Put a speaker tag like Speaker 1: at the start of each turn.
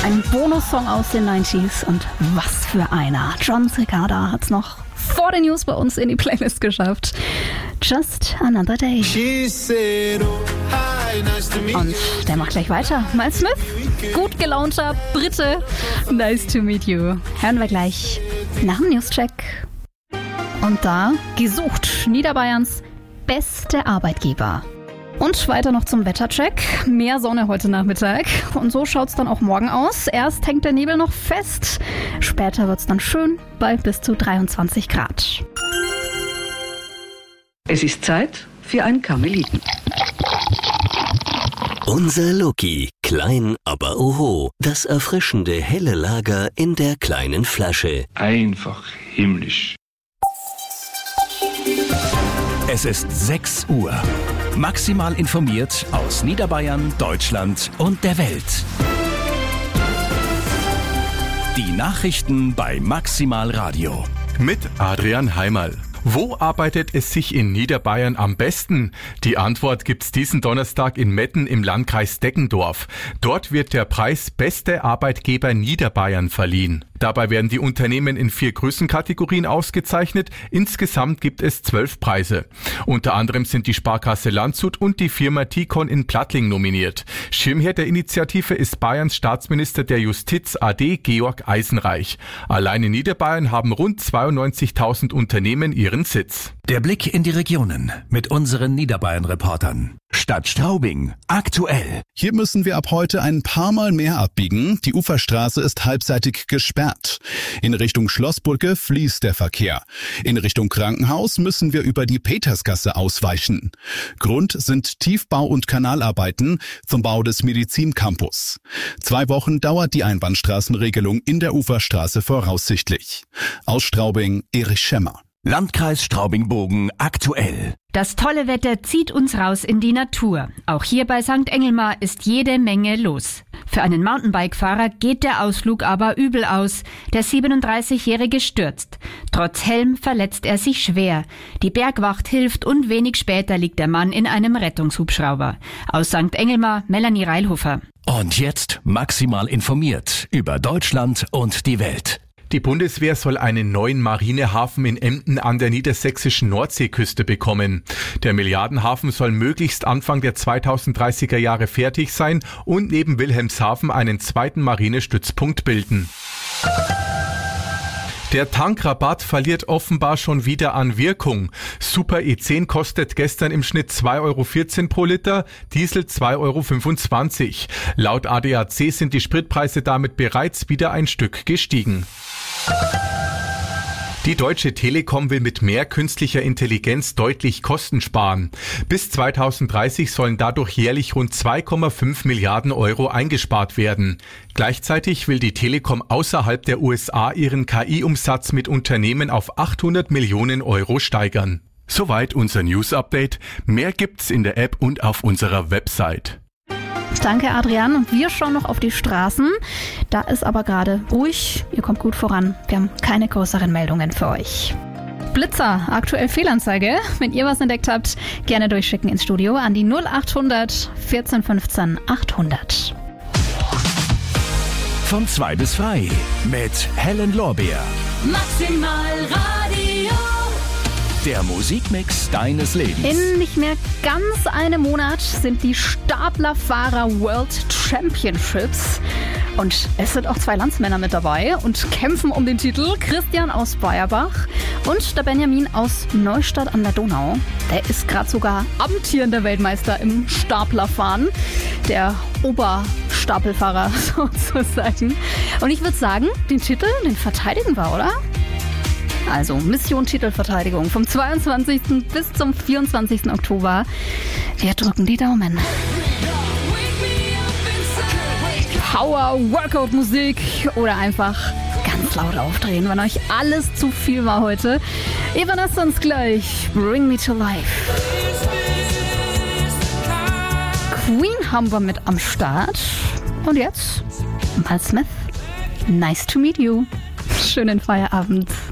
Speaker 1: Ein Bonussong aus den 90s und was für einer. John Cicada hat's noch vor den News bei uns in die Playlist geschafft. Just Another Day. Und der macht gleich weiter. Miles Smith, gut gelaunter Brite. Nice to meet you. Hören wir gleich nach dem Newscheck. Und da gesucht Niederbayerns beste Arbeitgeber. Und weiter noch zum Wettercheck. Mehr Sonne heute Nachmittag. Und so schaut's dann auch morgen aus. Erst hängt der Nebel noch fest. Später wird's dann schön bei bis zu 23 Grad.
Speaker 2: Es ist Zeit für ein Karmeliten.
Speaker 3: Unser Loki. Klein, aber oho. Das erfrischende helle Lager in der kleinen Flasche.
Speaker 4: Einfach himmlisch.
Speaker 5: Es ist 6 Uhr. Maximal informiert aus Niederbayern, Deutschland und der Welt. Die Nachrichten bei Maximal Radio.
Speaker 6: Mit Adrian Heimerl. Wo arbeitet es sich in Niederbayern am besten? Die Antwort gibt's diesen Donnerstag in Metten im Landkreis Deggendorf. Dort wird der Preis Beste Arbeitgeber Niederbayern verliehen. Dabei werden die Unternehmen in 4 Größenkategorien ausgezeichnet. Insgesamt gibt es 12 Preise. Unter anderem sind die Sparkasse Landshut und die Firma Ticon in Plattling nominiert. Schirmherr der Initiative ist Bayerns Staatsminister der Justiz AD Georg Eisenreich. Allein in Niederbayern haben rund 92.000 Unternehmen ihren Sitz.
Speaker 5: Der Blick in die Regionen mit unseren Niederbayern-Reportern. Stadt Straubing, aktuell.
Speaker 7: Hier müssen wir ab heute ein paar Mal mehr abbiegen. Die Uferstraße ist halbseitig gesperrt. In Richtung Schlossbrücke fließt der Verkehr. In Richtung Krankenhaus müssen wir über die Petersgasse ausweichen. Grund sind Tiefbau- und Kanalarbeiten zum Bau des Medizincampus. 2 Wochen dauert die Einbahnstraßenregelung in der Uferstraße voraussichtlich. Aus Straubing, Erich Schemmer.
Speaker 5: Landkreis Straubing-Bogen, aktuell.
Speaker 8: Das tolle Wetter zieht uns raus in die Natur. Auch hier bei St. Engelmar ist jede Menge los. Für einen Mountainbike-Fahrer geht der Ausflug aber übel aus. Der 37-Jährige stürzt. Trotz Helm verletzt er sich schwer. Die Bergwacht hilft und wenig später liegt der Mann in einem Rettungshubschrauber. Aus St. Engelmar, Melanie Reilhofer.
Speaker 5: Und jetzt maximal informiert über Deutschland und die Welt.
Speaker 6: Die Bundeswehr soll einen neuen Marinehafen in Emden an der niedersächsischen Nordseeküste bekommen. Der Milliardenhafen soll möglichst Anfang der 2030er Jahre fertig sein und neben Wilhelmshaven einen zweiten Marinestützpunkt bilden. Der Tankrabatt verliert offenbar schon wieder an Wirkung. Super E10 kostet gestern im Schnitt 2,14 € pro Liter, Diesel 2,25 €. Laut ADAC sind die Spritpreise damit bereits wieder ein Stück gestiegen. Die Deutsche Telekom will mit mehr künstlicher Intelligenz deutlich Kosten sparen. Bis 2030 sollen dadurch jährlich rund 2,5 Milliarden € eingespart werden. Gleichzeitig will die Telekom außerhalb der USA ihren KI-Umsatz mit Unternehmen auf 800 Millionen € steigern. Soweit unser News-Update. Mehr gibt's in der App und auf unserer Website.
Speaker 1: Danke, Adrian. Und wir schauen noch auf die Straßen. Da ist aber gerade ruhig. Ihr kommt gut voran. Wir haben keine größeren Meldungen für euch. Blitzer, aktuell Fehlanzeige. Wenn ihr was entdeckt habt, gerne durchschicken ins Studio an die 0800 14 15 800.
Speaker 5: Von 2 bis frei mit Helen Lorbeer.
Speaker 9: Maximal Radio.
Speaker 5: Der Musikmix deines Lebens.
Speaker 1: In nicht mehr ganz einem Monat sind die Staplerfahrer World Championships. Und es sind auch 2 Landsmänner mit dabei und kämpfen um den Titel. Christian aus Bayerbach und der Benjamin aus Neustadt an der Donau. Der ist gerade sogar amtierender Weltmeister im Staplerfahren. Der Oberstapelfahrer sozusagen. Und ich würde sagen, den Titel, den verteidigen wir, oder? Also Mission Titelverteidigung vom 22. bis zum 24. Oktober. Wir drücken die Daumen. Power, Workout-Musik oder einfach ganz laut aufdrehen, wenn euch alles zu viel war heute. Evanescence uns gleich. Bring Me to Life. Queen haben wir mit am Start. Und jetzt Miles Smith. Nice to meet you. Schönen Feierabend.